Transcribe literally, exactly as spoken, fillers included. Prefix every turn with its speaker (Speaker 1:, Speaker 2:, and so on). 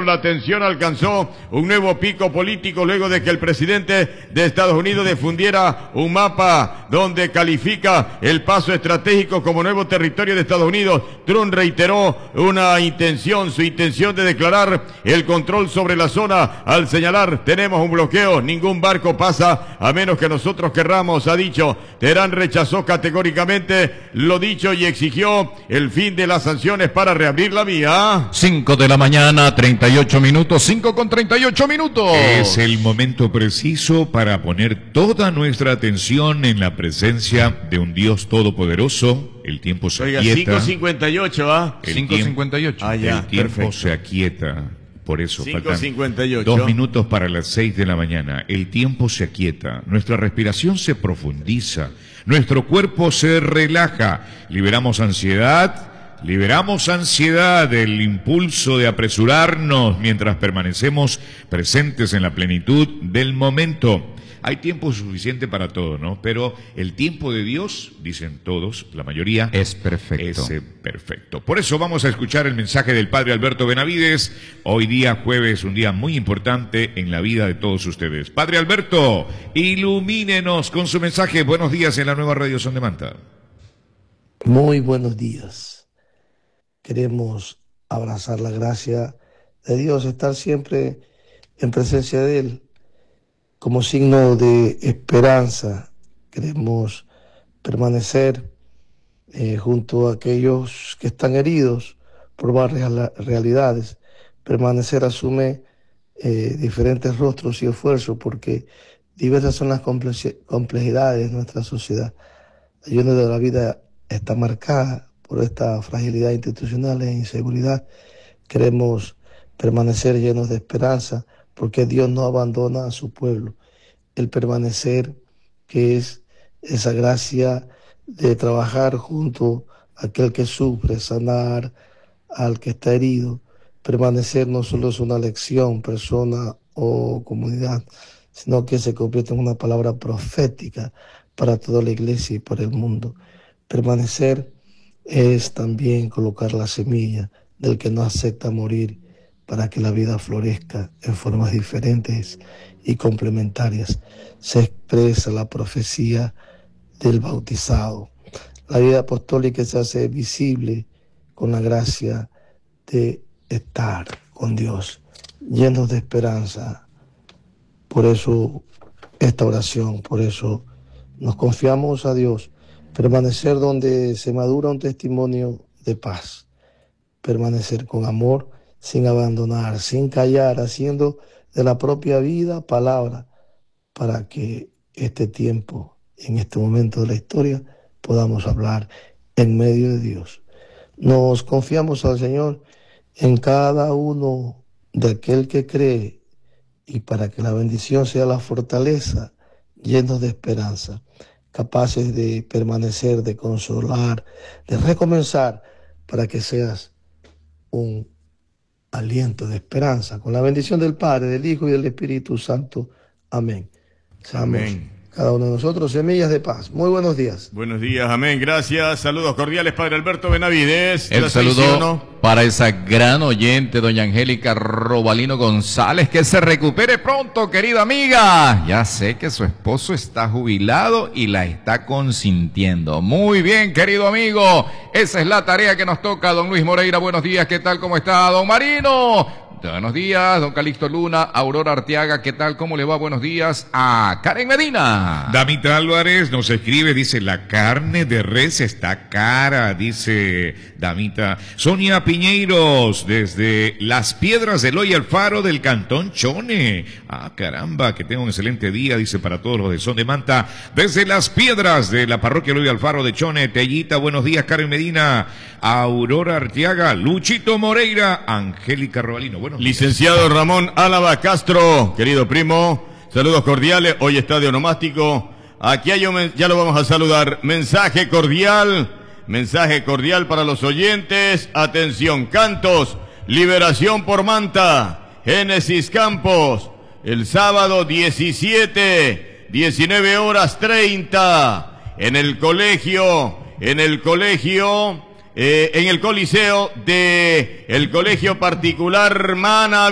Speaker 1: llamaron la atención alcanzó un nuevo pico político luego de que el presidente de Estados Unidos difundiera un mapa donde califica el paso estratégico como nuevo territorio de Estados Unidos. Trump reiteró una intención, su intención de declarar el control sobre la zona al señalar: tenemos un bloqueo, ningún barco pasa a menos que nosotros querramos, ha dicho. Teherán rechazó categóricamente lo dicho y exigió el fin de las sanciones para reabrir la vía.
Speaker 2: Cinco de la mañana, treinta y ocho minutos, cinco con treinta y ocho minutos.
Speaker 3: Es el momento preciso para poner toda nuestra atención en la presencia de un Dios todopoderoso. El tiempo se
Speaker 1: Oiga,
Speaker 3: aquieta.
Speaker 1: cinco cincuenta y ocho, ¿ah?
Speaker 2: cinco cincuenta y ocho.
Speaker 1: Ah, ya,
Speaker 3: el tiempo
Speaker 1: perfecto.
Speaker 3: se aquieta. Por eso
Speaker 1: cinco cincuenta y ocho.
Speaker 3: faltan dos minutos para las seis de la mañana. El tiempo se aquieta, nuestra respiración se profundiza, nuestro cuerpo se relaja, liberamos ansiedad, liberamos ansiedad, el impulso de apresurarnos mientras permanecemos presentes en la plenitud del momento. Hay tiempo suficiente para todo, ¿no? Pero el tiempo de Dios, dicen todos, la mayoría,
Speaker 2: es perfecto.
Speaker 3: Es eh, perfecto. Por eso vamos a escuchar el mensaje del Padre Alberto Benavides. Hoy día jueves, un día muy importante en la vida de todos ustedes. Padre Alberto, ilumínenos con su mensaje. Buenos días en la nueva Radio Son de Manta.
Speaker 4: Muy buenos días. Queremos abrazar la gracia de Dios, estar siempre en presencia de Él. Como signo de esperanza, queremos permanecer eh, junto a aquellos que están heridos por varias realidades. Permanecer asume eh, diferentes rostros y esfuerzos porque diversas son las complejidades de nuestra sociedad. Allí donde la vida está marcada por esta fragilidad institucional e inseguridad, queremos permanecer llenos de esperanza, porque Dios no abandona a su pueblo. El permanecer, que es esa gracia de trabajar junto a aquel que sufre, sanar al que está herido. Permanecer no solo es una lección, persona o comunidad, sino que se convierte en una palabra profética para toda la iglesia y para el mundo. Permanecer es también colocar la semilla del que no acepta morir, para que la vida florezca en formas diferentes y complementarias. Se expresa la profecía del bautizado. La vida apostólica se hace visible con la gracia de estar con Dios, llenos de esperanza. Por eso esta oración, por eso nos confiamos a Dios. Permanecer donde se madura un testimonio de paz. Permanecer con amor, sin abandonar, sin callar, haciendo de la propia vida palabra, para que este tiempo, en este momento de la historia, podamos hablar en medio de Dios. Nos confiamos al Señor en cada uno de aquel que cree, y para que la bendición sea la fortaleza, llenos de esperanza, capaces de permanecer, de consolar, de recomenzar, para que seas un aliento de esperanza, con la bendición del Padre, del Hijo y del Espíritu Santo. Amén. Seamos
Speaker 1: Amén.
Speaker 4: cada uno de nosotros semillas de paz. Muy buenos días.
Speaker 1: Buenos días, amén, gracias. Saludos cordiales, Padre Alberto Benavides.
Speaker 2: El saludo para esa gran oyente, doña Angélica Robalino González, que se recupere pronto, querida amiga. Ya sé que su esposo está jubilado y la está consintiendo. Muy bien, querido amigo. Esa es la tarea que nos toca. Don Luis Moreira, buenos días. ¿Qué tal? ¿Cómo está? Don Marino. Buenos días, don Calixto Luna, Aurora Arteaga, ¿qué tal? ¿Cómo le va? Buenos días a Karen Medina.
Speaker 3: Damita Álvarez nos escribe, dice, la carne de res está cara, dice Damita. Sonia Piñeiros, desde Las Piedras del Hoy Alfaro del Cantón Chone. Ah, caramba, que tenga un excelente día, dice, para todos los de Son de Manta. Desde Las Piedras de la Parroquia Hoy Alfaro de Chone, Tellita, buenos días, Karen Medina, Aurora Arteaga, Luchito Moreira, Angélica Robalino. Bueno,
Speaker 1: licenciado Ramón Álava Castro, querido primo, saludos cordiales, hoy está de onomástico, aquí hay un, ya lo vamos a saludar, mensaje cordial, mensaje cordial para los oyentes, atención, cantos, liberación por Manta, Génesis Campos, el sábado diecisiete, diecinueve horas treinta, en el colegio, en el colegio... Eh, en el Coliseo de el Colegio Particular Mana